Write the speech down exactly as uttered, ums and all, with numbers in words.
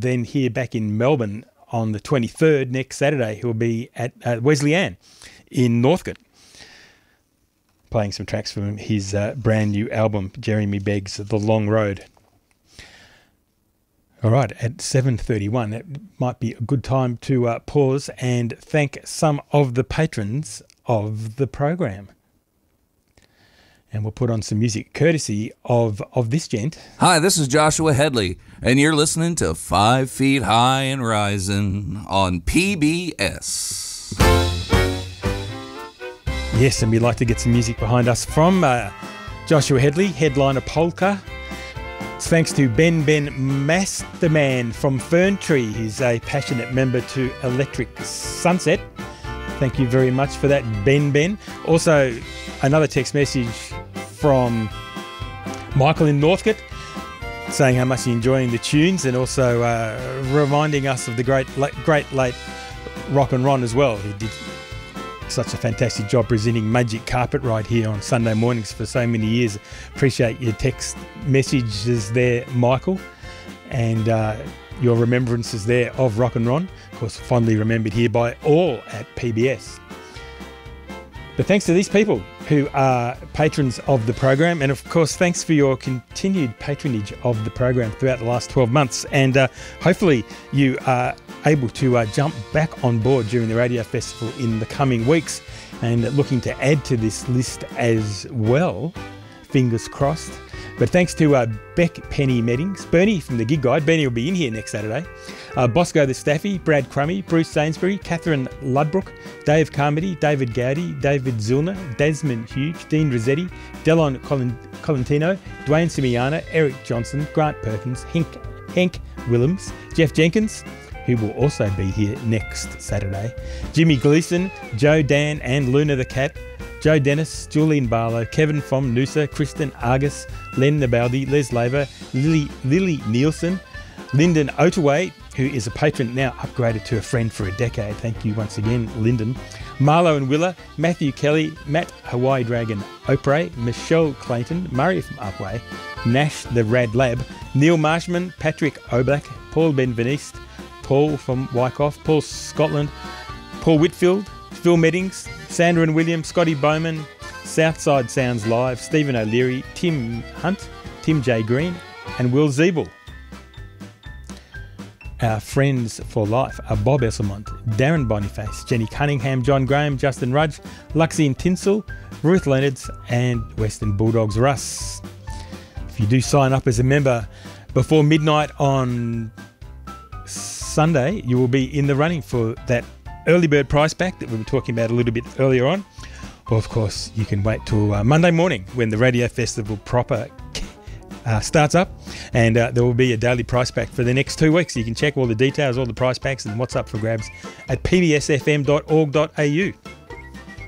then here back in Melbourne on the twenty-third, next Saturday. He'll be at uh, Wesleyan in Northcote, playing some tracks from his uh, brand new album, Jeremy Begg's The Long Road. All right, at seven thirty-one, it might be a good time to uh, pause and thank some of the patrons of the program. And we'll put on some music courtesy of, of this gent. Hi, this is Joshua Headley, and you're listening to Five Feet High and Rising on P B S. Yes, and we'd like to get some music behind us from uh, Joshua Headley, headliner Polka. It's thanks to Ben Ben Masterman from Ferntree. He's a passionate member to Electric Sunset. Thank you very much for that, Ben Ben. Also, another text message from Michael in Northcote saying how much he's enjoying the tunes, and also uh, reminding us of the great, great late Rock and Ron as well. He did such a fantastic job presenting Magic Carpet right here on Sunday mornings for so many years. Appreciate your text messages there, Michael, and uh, your remembrances there of Rock and Ron. Of course, fondly remembered here by all at P B S. But thanks to these people who are patrons of the program, and of course thanks for your continued patronage of the program throughout the last twelve months, and uh, hopefully you are able to uh, jump back on board during the Radio Festival in the coming weeks, and looking to add to this list as well, fingers crossed. But thanks to uh, Beck Penny Meddings, Bernie from the Gig Guide. Bernie will be in here next Saturday. Uh, Bosco the Staffy, Brad Crummy, Bruce Sainsbury, Catherine Ludbrook, Dave Carmody, David Gowdy, David Zilner, Desmond Hughes, Dean Rossetti, Delon Colin- Colantino, Dwayne Simiana, Eric Johnson, Grant Perkins, Hank, Hank Willems, Jeff Jenkins, who will also be here next Saturday, Jimmy Gleason, Joe Dan and Luna the Cat, Joe Dennis, Julian Barlow, Kevin from Noosa, Kristen Argus, Len Nabaldi, Les Laver, Lily, Lily Nielsen, Lyndon Otaway, who is a patron now upgraded to a friend for a decade. Thank you once again, Lyndon. Marlo and Willa, Matthew Kelly, Matt Hawaii Dragon Opre, Michelle Clayton, Murray from Upway, Nash the Rad Lab, Neil Marshman, Patrick Oblak, Paul Benveniste, Paul from Wyckoff, Paul Scotland, Paul Whitfield, Phil Meddings, Sandra and William, Scotty Bowman, Southside Sounds Live, Stephen O'Leary, Tim Hunt, Tim J. Green, and Will Zeeble. Our friends for life are Bob Esselmont, Darren Boniface, Jenny Cunningham, John Graham, Justin Rudge, Luxine Tinsel, Ruth Leonards, and Western Bulldogs Russ. If you do sign up as a member before midnight on Sunday, you will be in the running for that early bird price pack that we were talking about a little bit earlier on. Or of course, you can wait till uh, Monday morning when the Radio Festival proper uh, starts up, and uh, there will be a daily price pack for the next two weeks. You can check all the details, all the price packs and what's up for grabs at p b s f m dot org dot a u.